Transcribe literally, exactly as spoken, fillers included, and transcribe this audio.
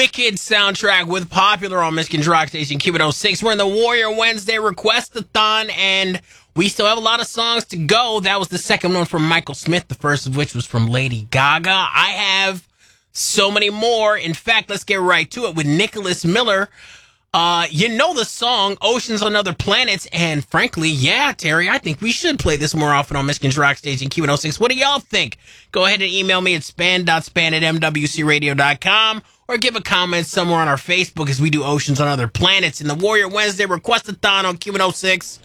Wicked soundtrack with Popular on Michigan's Rock Station, Q one oh six. We're in the Warrior Wednesday Request-a-thon, and we still have a lot of songs to go. That was the second one from Michael Smith, the first of which was from Lady Gaga. I have so many more. In fact, let's get right to it with Nicholas Miller. Uh, you know the song, Oceans on Other Planets, and frankly, yeah, Terry, I think we should play this more often on Michigan's Rock Station, Q one oh six. What do y'all think? Go ahead and email me at span dot span at m w c radio dot com or give a comment somewhere on our Facebook as we do Oceans on Other Planets in the Warrior Wednesday Request-a-thon on Q one oh six.